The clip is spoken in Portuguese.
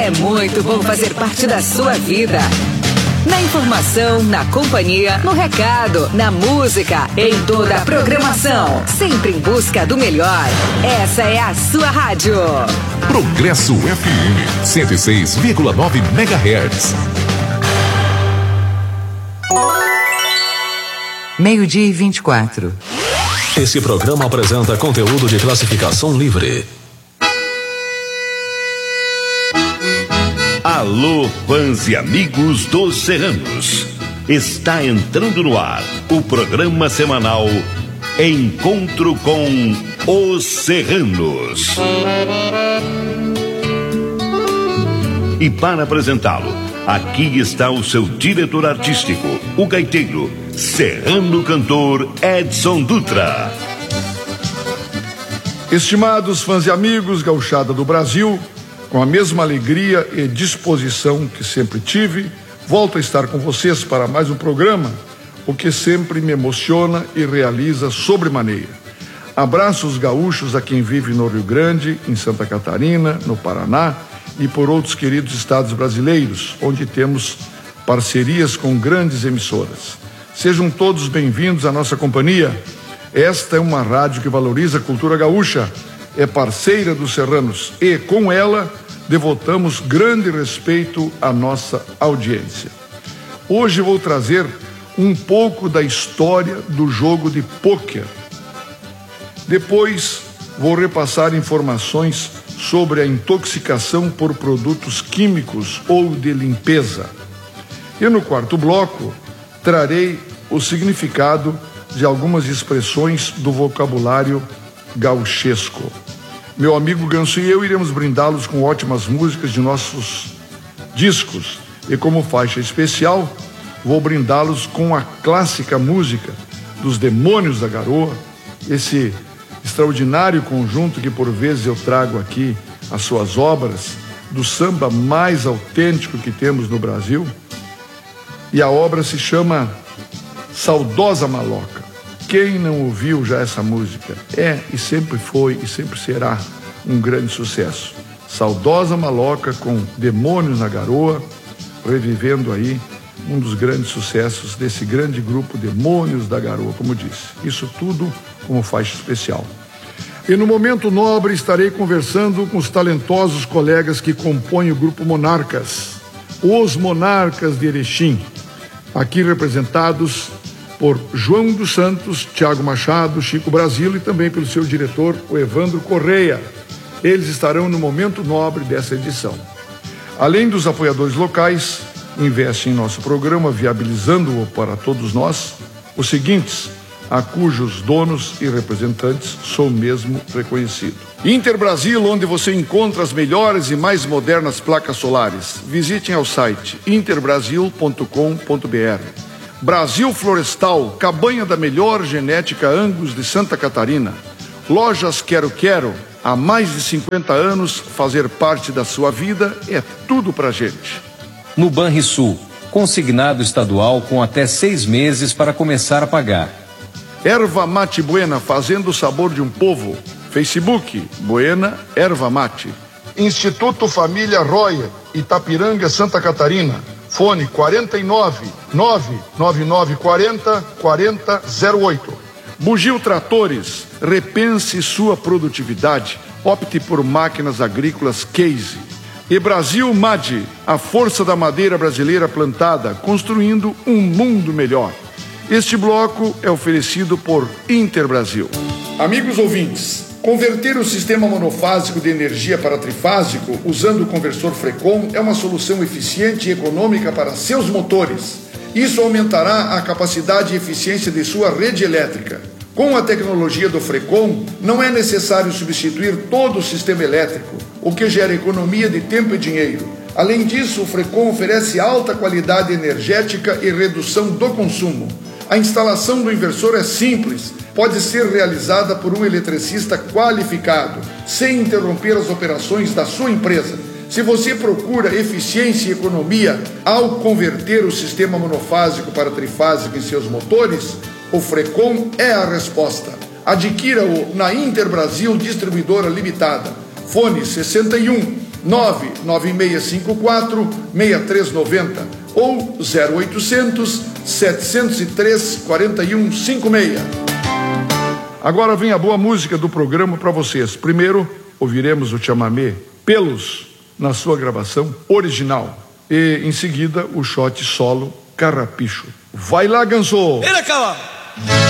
É muito bom fazer parte da sua vida. Na informação, na companhia, no recado, na música, em toda a programação. Sempre em busca do melhor. Essa é a sua rádio. Progresso FM 106,9 MHz. 12:24. Esse programa apresenta conteúdo de classificação livre. Alô, fãs e amigos dos Serranos. Está entrando no ar o programa semanal Encontro com os Serranos. E para apresentá-lo, aqui está o seu diretor artístico, o gaiteiro, serrano cantor Edson Dutra. Estimados fãs e amigos, gauchada do Brasil, com a mesma alegria e disposição que sempre tive, volto a estar com vocês para mais um programa, o que sempre me emociona e realiza sobremaneira. Abraços gaúchos a quem vive no Rio Grande, em Santa Catarina, no Paraná e por outros queridos estados brasileiros, onde temos parcerias com grandes emissoras. Sejam todos bem-vindos à nossa companhia. Esta é uma rádio que valoriza a cultura gaúcha, é parceira dos serranos e, com ela, devotamos grande respeito à nossa audiência. Hoje vou trazer um pouco da história do jogo de pôquer. Depois vou repassar informações sobre a intoxicação por produtos químicos ou de limpeza. E no quarto bloco, trarei o significado de algumas expressões do vocabulário gauchesco. Meu amigo Ganso e eu iremos brindá-los com ótimas músicas de nossos discos e, como faixa especial, vou brindá-los com a clássica música dos Demônios da Garoa, esse extraordinário conjunto que por vezes eu trago aqui as suas obras, do samba mais autêntico que temos no Brasil, e a obra se chama Saudosa Maloca. Quem não ouviu já essa música? É e sempre foi e sempre será um grande sucesso. Saudosa Maloca com Demônios na Garoa, revivendo aí um dos grandes sucessos desse grande grupo Demônios da Garoa, como disse. Isso tudo como faixa especial. E no momento nobre estarei conversando com os talentosos colegas que compõem o grupo Monarcas, os Monarcas de Erechim, aqui representados por João dos Santos, Tiago Machado, Chico Brasil e também pelo seu diretor, o Evandro Correia. Eles estarão no momento nobre dessa edição. Além dos apoiadores locais, investem em nosso programa, viabilizando-o para todos nós, os seguintes, a cujos donos e representantes sou mesmo reconhecido. Interbrasil, onde você encontra as melhores e mais modernas placas solares. Visitem ao site interbrasil.com.br. Brasil Florestal, cabanha da melhor genética Angus de Santa Catarina. Lojas Quero Quero, há mais de 50 anos, fazer parte da sua vida é tudo pra gente. No Banrisul, consignado estadual com até 6 meses para começar a pagar. Erva Mate Buena, fazendo o sabor de um povo. Facebook, Buena Erva Mate. Instituto Família Roya, Itapiranga, Santa Catarina. Fone 49 99940 4008. Bugio Tratores, repense sua produtividade. Opte por máquinas agrícolas Case. E Brasil MAD, a força da madeira brasileira plantada, construindo um mundo melhor. Este bloco é oferecido por Interbrasil. Amigos ouvintes, converter o sistema monofásico de energia para trifásico usando o conversor Frecon é uma solução eficiente e econômica para seus motores. Isso aumentará a capacidade e eficiência de sua rede elétrica. Com a tecnologia do Frecon, não é necessário substituir todo o sistema elétrico, o que gera economia de tempo e dinheiro. Além disso, o Frecon oferece alta qualidade energética e redução do consumo. A instalação do inversor é simples, pode ser realizada por um eletricista qualificado, sem interromper as operações da sua empresa. Se você procura eficiência e economia ao converter o sistema monofásico para trifásico em seus motores, o Frecon é a resposta. Adquira-o na Interbrasil Distribuidora Limitada. Fone 61 99654-6390 ou 0800-703-4156. Agora vem a boa música do programa para vocês. Primeiro, ouviremos o chamamé Pelos, na sua gravação original. E, em seguida, o shot solo Carrapicho. Vai lá, Ganso! Ele acaba!